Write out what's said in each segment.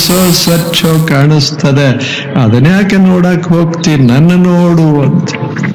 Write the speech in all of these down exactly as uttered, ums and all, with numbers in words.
ಎಷ್ಟೋ ಸ್ವಚ್ಛ ಕಾಣಿಸ್ತದೆ, ಅದನ್ಯಾಕೆ ನೋಡಕ್ ಹೋಗ್ತಿ, ನನ್ನ ನೋಡು ಅಂತ.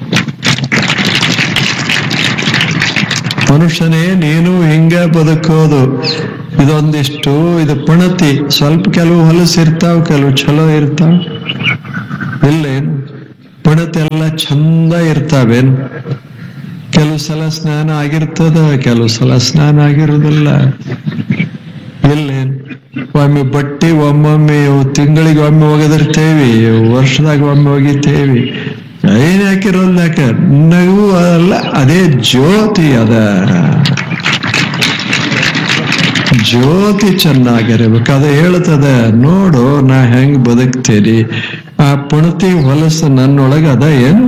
ಮನುಷ್ಯನೇ ನೀನು ಹಿಂಗ ಬದುಕೋದು. ಇದೊಂದಿಷ್ಟು ಇದು ಪಣತಿ. ಸ್ವಲ್ಪ ಕೆಲವು ಹೊಲಸು ಇರ್ತಾವ, ಕೆಲವು ಚಲೋ ಇರ್ತಾವ. ಇಲ್ಲೇನು ಪಣತಿ ಎಲ್ಲ ಚಂದ ಇರ್ತಾವೇನು? ಕೆಲವು ಸಲ ಸ್ನಾನ ಆಗಿರ್ತದ, ಕೆಲವು ಸಲ ಸ್ನಾನ ಆಗಿರುವುದಿಲ್ಲ. ಇಲ್ಲೇನು ಒಮ್ಮೆ ಬಟ್ಟಿ ಒಮ್ಮೊಮ್ಮೆ ತಿಂಗಳಿಗೆ ಒಮ್ಮೆ ಒಗೆದಿರ್ತೇವಿ, ವರ್ಷದಾಗ ಒಮ್ಮೆ ಒಗಿತೇವಿ. ಏನ್ ಹಾಕಿರೋಲ್ಲ ಯಾಕ ನಗು ಅಲ್ಲ, ಅದೇ ಜ್ಯೋತಿ. ಅದ ಜ್ಯೋತಿ ಚೆನ್ನಾಗಿರ್ಬೇಕು. ಅದು ಹೇಳ್ತದ, ನೋಡು ನಾ ಹೆಂಗ್ ಬದುಕ್ತೇನಿ. ಆ ಪುಣತಿ ಹೊಲಸು ನನ್ನೊಳಗ ಅದ ಏನು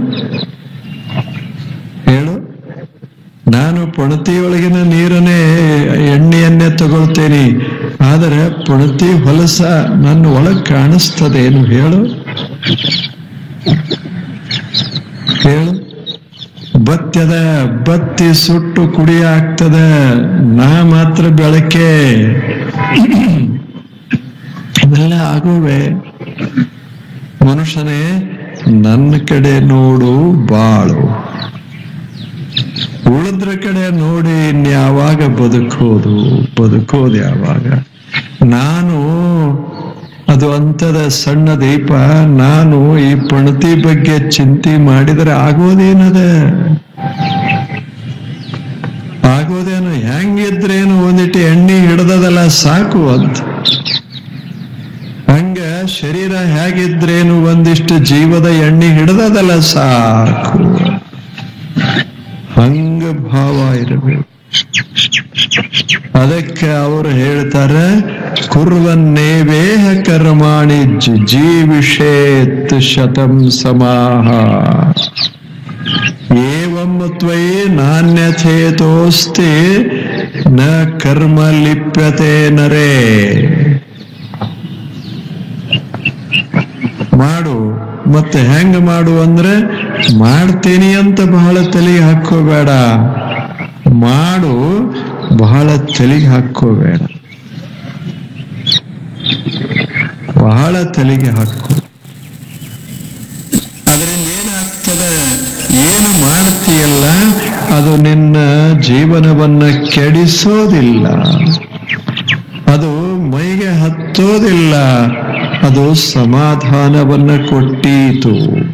ಹೇಳು? ನಾನು ಪುಣತಿಯೊಳಗಿನ ನೀರನ್ನೇ ಎಣ್ಣೆಯನ್ನೇ ತಗೊಳ್ತೇನೆ, ಆದರೆ ಪುಣತಿ ಹೊಲಸ ನನ್ನ ಒಳಗ್ ಕಾಣಿಸ್ತದೇನು ಹೇಳು? ಹೇಳು. ಬತ್ತದ ಬತ್ತಿ ಸುಟ್ಟು ಕುಡಿ ಆಗ್ತದ, ನಾ ಮಾತ್ರ ಬೆಳಕೆ. ಇವೆಲ್ಲ ಆಗುವೆ. ಮನುಷ್ಯನೇ ನನ್ನ ಕಡೆ ನೋಡು, ಬಾಳು. ಉಳಿದ್ರ ಕಡೆ ನೋಡಿ ಇನ್ಯಾವಾಗ ಬದುಕೋದು? ಬದುಕೋದು ಯಾವಾಗ? ನಾನು ಅದು ಅಂತದ ಸಣ್ಣ ದೀಪ. ನಾನು ಈ ಪಣತಿ ಬಗ್ಗೆ ಚಿಂತೆ ಮಾಡಿದರೆ ಆಗೋದೇನದ? ಆಗೋದೇನು? ಹೆಂಗಿದ್ರೇನು ಒಂದಿಟ್ಟು ಎಣ್ಣೆ ಹಿಡ್ದದಲ್ಲ ಸಾಕು ಅಂತ. ಹಂಗ ಶರೀರ ಹೇಗಿದ್ರೇನು ಒಂದಿಷ್ಟು ಜೀವದ ಎಣ್ಣೆ ಹಿಡ್ದದಲ್ಲ ಸಾಕು. ಹಂಗ ಭಾವ ಇರಬೇಕು. ಅದಕ್ಕೆ ಅವರು ಹೇಳ್ತಾರೆ, ಕುರ್ವನ್ನೇವೇಹ ಕರ್ಮಾಣಿ ಜೀವಿಷೇತ್ ಶತಂ ಸಮಾಹ ಏವಂ ತ್ವಯಿ ನಾನ್ಯಥೇತೋಸ್ತಿ ನ ಕರ್ಮ ಲಿಪ್ಯತೆ ನರೇ. ಮಾಡು. ಮತ್ತೆ ಹೆಂಗ ಮಾಡು ಅಂದ್ರೆ, ಮಾಡ್ತೀನಿ ಅಂತ ಬಹಳ ತಲೆಗೆ ಹಾಕೋಬೇಡ. ಮಾಡು, ಬಹಳ ತಲೆಗೆ ಹಾಕೋಬೇಡ. ಬಹಳ ತಲೆಗೆ ಹಾಕೋ. ಅದರಿಂದ ಏನಾಗ್ತದೆ? ಏನು ಮಾಡ್ತೀಯಲ್ಲ ಅದು ನಿನ್ನ ಜೀವನವನ್ನ ಕೆಡಿಸೋದಿಲ್ಲ, ಅದು ಮೈಗೆ ಹತ್ತೋದಿಲ್ಲ, ಅದು ಸಮಾಧಾನವನ್ನ ಕೊಟ್ಟೀತು.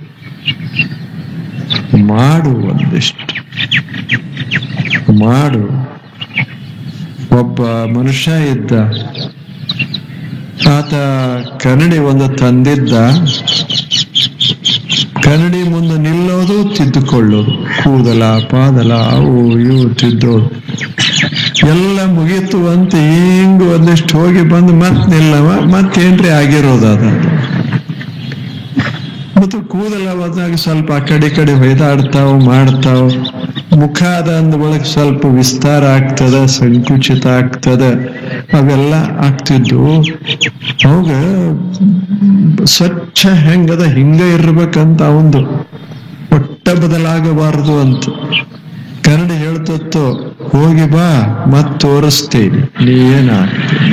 ಮಾಡು, ಒಂದಿಷ್ಟು ಮಾಡು. ಒಬ್ಬ ಮನುಷ್ಯ ಇದ್ದ, ಆತ ಕನ್ನಡಿ ಒಂದು ತಂದಿದ್ದ. ಕನ್ನಡಿ ಮುಂದೆ ನಿಲ್ಲೋದು, ತಿದ್ದುಕೊಳ್ಳೋದು, ಕೂದಲ ಪಾದಲ ಅವು ಇವು ತಿದ್ದೋದು ಎಲ್ಲ ಮುಗೀತು ಅಂತ ಹಿಂಗ ಒಂದಿಷ್ಟು ಹೋಗಿ ಬಂದು ಮತ್ ನಿಲ್ಲವ, ಮತ್ತೇನ್ರಿ ಆಗಿರೋದು ಅದ. ಮತ್ತು ಕೂದಲ ಬಂದಾಗ ಸ್ವಲ್ಪ ಆ ಕಡೆ ಕಡೆ ಹೊಯ್ದಾಡ್ತಾವ, ಮಾಡ್ತಾವ. ಮುಖ ಅದ ಅಂದ ಒಳಗೆ ಸ್ವಲ್ಪ ವಿಸ್ತಾರ ಆಗ್ತದ, ಸಂಕುಚಿತ ಆಗ್ತದ. ಅವೆಲ್ಲ ಆಗ್ತಿದ್ವು. ಅವಾಗ ಸ್ವಚ್ಛ ಹೆಂಗದ ಹಿಂಗ ಇರ್ಬೇಕಂತ ಅವಂದು, ಒಟ್ಟ ಬದಲಾಗಬಾರದು ಅಂತ. ಕನ್ನಡಿ ಹೇಳ್ತತ್ತು, ಹೋಗಿ ಬಾ ಮತ್ ತೋರಿಸ್ತೇನೆ ನೀ ಏನಾಗ್ತೀನಿ.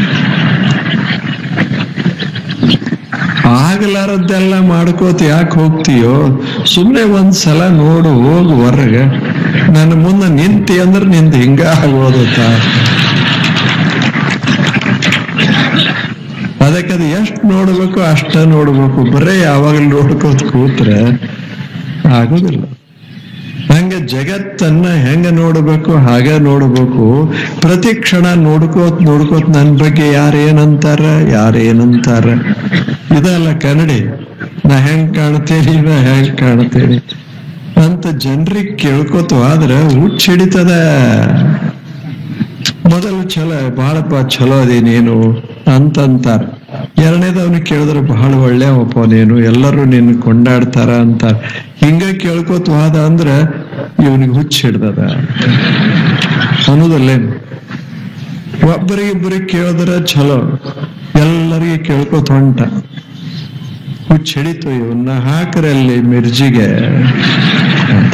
ಆಗಲಾರದ್ದೆಲ್ಲ ಮಾಡ್ಕೋತ ಯಾಕೆ ಹೋಗ್ತೀಯೋ? ಸುಮ್ನೆ ಒಂದ್ಸಲ ನೋಡು, ಹೋಗು ಹೊರಗೆ. ನನ್ನ ಮುಂದೆ ನಿಂತಿ ಅಂದ್ರೆ ನಿಂದ ಹಿಂಗ ಆಗೋದತ್ತ. ಅದಕ್ಕೆ ಅದು ಎಷ್ಟು ನೋಡ್ಬೇಕು ಅಷ್ಟ ನೋಡ್ಬೇಕು. ಬರೇ ಯಾವಾಗಲೂ ನೋಡ್ಕೋತ ಕೂತ್ರೆ ಆಗೋದಿಲ್ಲ. ಹಂಗ ಜಗತ್ತನ್ನ ಹೆಂಗ ನೋಡ್ಬೇಕು ಹಾಗ ನೋಡ್ಬೇಕು. ಪ್ರತಿ ಕ್ಷಣ ನೋಡ್ಕೋತ್ ನೋಡ್ಕೋತ್ ನನ್ ಬಗ್ಗೆ ಯಾರೇನಂತಾರ ಯಾರೇನಂತಾರ ಇದಲ್ಲ ಕನ್ನಡಿ. ನಾ ಹೆಂಗ್ ಕಾಣ್ತೇನಿ, ನಾ ಹೆಂಗ್ ಕಾಣ್ತೇನಿ ಅಂತ ಜನರಿಗೆ ಕೇಳ್ಕೋತ ಆದ್ರ ಹುಚ್ಚ ಹಿಡಿತದ. ಮೊದಲು ಚಲೋ ಬಹಳಪ್ಪ ಚಲೋ ಅದೇನೇನು ಅಂತಂತಾರ. ಎರಡನೇದವ್ನು ಕೇಳಿದ್ರೆ ಬಹಳ ಒಳ್ಳೆಯವಪ್ಪ ನೀನು, ಎಲ್ಲರೂ ನಿನ್ನ ಕೊಂಡಾಡ್ತಾರ ಅಂತಾರ. ಹಿಂಗ ಕೇಳ್ಕೋತ ಹೋದ ಅಂದ್ರ ಇವನಿಗೆ ಹುಚ್ಚ ಹಿಡ್ದದ ಅನ್ನೋದಲ್ಲೇನು. ಒಬ್ಬರಿಗಿಬ್ಬರಿಗೆ ಕೇಳಿದ್ರೆ ಚಲೋ, ಎಲ್ಲರಿಗೆ ಕೇಳ್ಕೋತ ಹೊಂಟ. ಹುಚ್ಚ ಹಿಡಿತು, ಇವನ್ನ ಹಾಕರಲ್ಲಿ ಮಿರ್ಜಿಗೆ ಅಂತ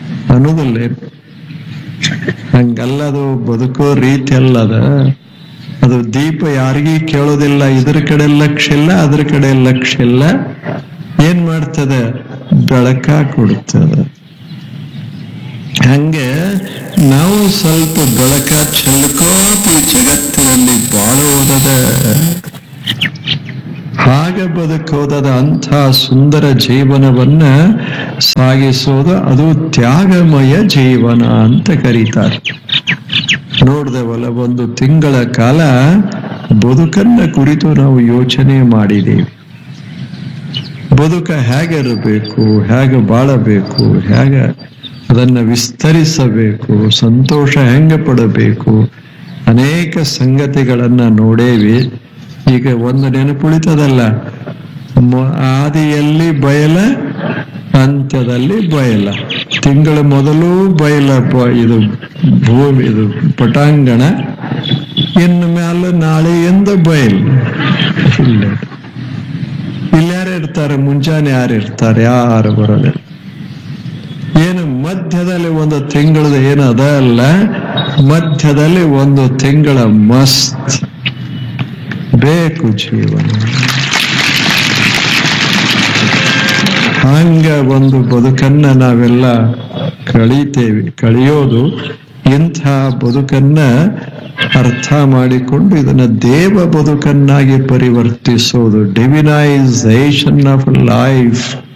ಅನ್ನೋದಲ್ಲೇನು. ಹಂಗಲ್ಲದು ಬದುಕೋ ರೀತಿ ಅಲ್ಲದ. ಅದು ದೀಪ ಯಾರಿಗೂ ಕೇಳೋದಿಲ್ಲ, ಇದ್ರ ಕಡೆ ಲಕ್ಷ ಇಲ್ಲ, ಅದ್ರ ಕಡೆ ಲಕ್ಷ ಇಲ್ಲ. ಏನ್ ಮಾಡ್ತದೆ? ಬೆಳಕ ಕೊಡ್ತದೆ. ಹಂಗೆ ನಾವು ಸ್ವಲ್ಪ ಬೆಳಕ ಚೆಲ್ಕೋತ ಈ ಜಗತ್ತಿನಲ್ಲಿ ಬಾಳೋದದ, ಹಾಗೆ ಬದುಕೋದದ. ಅಂಥ ಸುಂದರ ಜೀವನವನ್ನ ಸಾಗಿಸೋದು ಅದು ತ್ಯಾಗಮಯ ಜೀವನ ಅಂತ ಕರೀತಾರೆ. ನೋಡ್ದೇವಲ್ಲ, ಒಂದು ತಿಂಗಳ ಕಾಲ ಬದುಕನ್ನ ಕುರಿತು ನಾವು ಯೋಚನೆ ಮಾಡಿದ್ದೀವಿ. ಬದುಕ ಹೇಗಿರಬೇಕು, ಹೇಗೆ ಬಾಳಬೇಕು, ಹೇಗೆ ಅದನ್ನ ವಿಸ್ತರಿಸಬೇಕು, ಸಂತೋಷ ಹೆಂಗ ಪಡಬೇಕು, ಅನೇಕ ಸಂಗತಿಗಳನ್ನ ನೋಡೇವಿ. ಈಗ ಒಂದು ನೆನಪುಳಿತದಲ್ಲ, ಆದಿಯಲ್ಲಿ ಬಯಲ, ಅಂತ್ಯದಲ್ಲಿ ಬಯಲ. ತಿಂಗಳ ಮೊದಲು ಬಯಲ, ಇದು ಭೂಮಿ, ಇದು ಪಟಾಂಗಣ, ಇನ್ನು ಮ್ಯಾಲ ನಾಳೆಯಿಂದ ಬಯಲು. ಇಲ್ಲ, ಇಲ್ಲಿ ಯಾರು ಇರ್ತಾರೆ? ಮುಂಜಾನೆ ಯಾರು ಇರ್ತಾರೆ? ಯಾರು ಬರೋದಿಲ್ಲ. ಏನು ಮಧ್ಯದಲ್ಲಿ ಒಂದು ತಿಂಗಳದ ಏನದ ಅಲ್ಲ, ಮಧ್ಯದಲ್ಲಿ ಒಂದು ತಿಂಗಳ ಮಸ್ತ್ ಬೇಕು ಜೀವನ. ಹಂಗ ಒಂದು ಬದುಕನ್ನ ನಾವೆಲ್ಲ ಕಳೀತೇವೆ. ಕಳಿಯೋದು ಇಂಥ ಬದುಕನ್ನ ಅರ್ಥ ಮಾಡಿಕೊಂಡು ಇದನ್ನ ದೇವ ಬದುಕನ್ನಾಗಿ ಪರಿವರ್ತಿಸೋದು, ಡಿವಿನೈಸೇಷನ್ ಆಫ್ ಲೈಫ್.